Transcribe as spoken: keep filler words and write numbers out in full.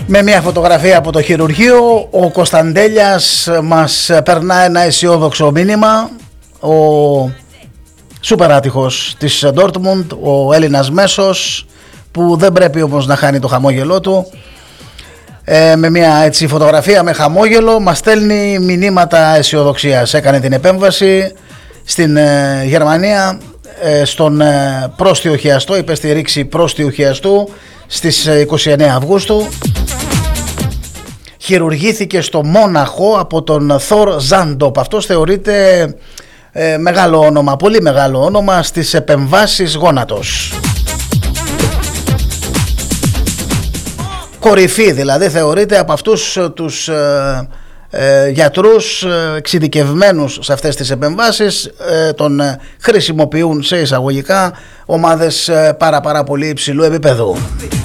Με μια φωτογραφία από το χειρουργείο, ο Κωνσταντέλιας μας περνά ένα αισιόδοξο μήνυμα. Ο σούπερ άτυχος της Ντόρτμουντ, ο Έλληνας μέσος, που δεν πρέπει όμως να χάνει το χαμόγελό του, ε, με μια έτσι φωτογραφία με χαμόγελο μας στέλνει μηνύματα αισιοδοξίας. Έκανε την επέμβαση στην ε, Γερμανία, ε, στον ε, πρόστιο χιαστό, είπε στη ρήξη πρόστιου χιαστού στις είκοσι εννέα Αυγούστου. Χειρουργήθηκε στο Μόναχο από τον Θορ Ζάντοπ. Αυτός θεωρείται ε, μεγάλο όνομα, πολύ μεγάλο όνομα στις επεμβάσεις γόνατος. Κορυφή δηλαδή, θεωρείται από αυτούς τους ε, ε, γιατρούς ε, εξειδικευμένους σε αυτές τις επεμβάσεις. Ε, τον ε, χρησιμοποιούν σε εισαγωγικά ομάδες ε, πάρα πάρα πολύ υψηλού επίπεδου.